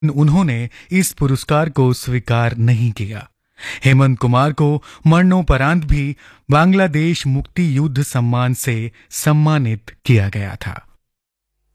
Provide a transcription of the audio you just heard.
उन्होंने इस पुरस्कार को स्वीकार नहीं किया। हेमंत कुमार को मरणोपरांत भी बांग्लादेश मुक्ति युद्ध सम्मान से सम्मानित किया गया था।